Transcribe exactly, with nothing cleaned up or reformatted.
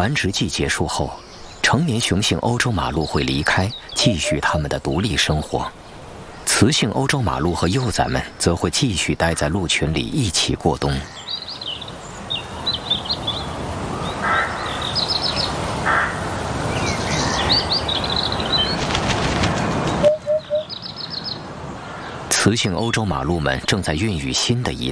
繁殖季结束后，成年雄性欧洲马鹿会离开，继续它们的独立生活。雌性欧洲马鹿和幼崽们则会继续待在鹿群里一起过冬。雌性欧洲马鹿们正在孕育新的一